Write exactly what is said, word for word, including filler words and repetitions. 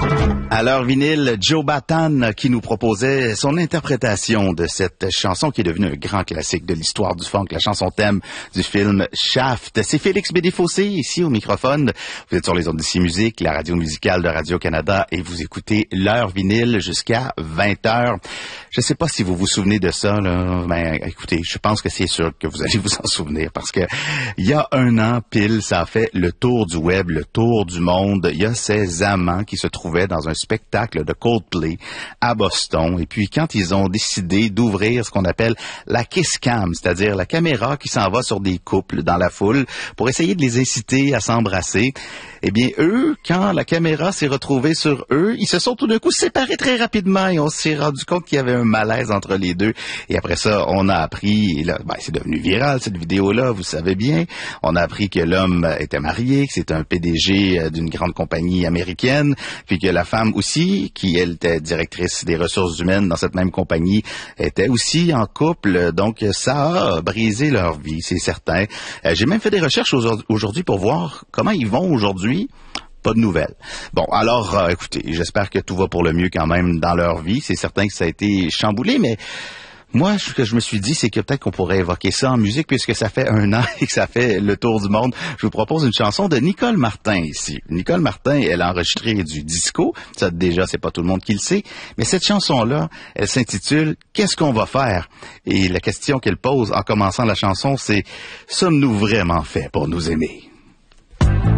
À l'heure vinyle, Joe Bataan qui nous proposait son interprétation de cette chanson qui est devenue un grand classique de l'histoire du funk, la chanson thème du film Shaft. C'est Félix Bédé-Fossé ici au microphone. Vous êtes sur les ondes d'ici musique, la radio musicale de Radio-Canada et vous écoutez l'heure vinyle jusqu'à vingt heures. Je ne sais pas si vous vous souvenez de ça, là, mais écoutez, je pense que c'est sûr que vous allez vous en souvenir parce que il y a un an pile, ça a fait le tour du web, le tour du monde. Il y a ces amants qui se trouvaient dans un spectacle de Coldplay à Boston. Et puis, quand ils ont décidé d'ouvrir ce qu'on appelle la Kiss Cam, c'est-à-dire la caméra qui s'en va sur des couples dans la foule pour essayer de les inciter à s'embrasser, eh bien, eux, quand la caméra s'est retrouvée sur eux, ils se sont tout d'un coup séparés très rapidement et on s'est rendu compte qu'il y avait un malaise entre les deux. Et après ça, on a appris, et là, ben, c'est devenu viral, cette vidéo-là, vous savez bien. On a appris que l'homme était marié, que c'était un P D G d'une grande compagnie américaine, puis que la femme aussi, qui elle était directrice des ressources humaines dans cette même compagnie, était aussi en couple. Donc, ça a brisé leur vie, c'est certain. Euh, j'ai même fait des recherches aujourd'hui pour voir comment ils vont aujourd'hui. Pas de nouvelles. Bon, alors, euh, écoutez, j'espère que tout va pour le mieux quand même dans leur vie. C'est certain que ça a été chamboulé, mais moi, ce que je me suis dit, c'est que peut-être qu'on pourrait évoquer ça en musique, puisque ça fait un an et que ça fait le tour du monde. Je vous propose une chanson de Nicole Martin ici. Nicole Martin, elle a enregistré du disco. Ça, déjà, c'est pas tout le monde qui le sait. Mais cette chanson-là, elle s'intitule « Qu'est-ce qu'on va faire ?» Et la question qu'elle pose en commençant la chanson, c'est « Sommes-nous vraiment faits pour nous aimer ?»